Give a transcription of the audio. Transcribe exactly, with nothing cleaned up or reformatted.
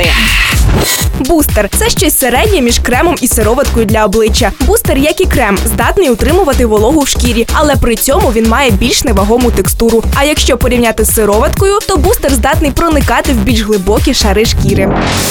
працювати. Бустер – це щось середнє між кремом і сироваткою для обличчя. Бустер, як і крем, здатний утримувати вологу в шкірі, але при цьому він має більш невагому текстуру. А якщо порівняти з сироваткою, то бустер здатний проникати в більш глибокі шари шкіри.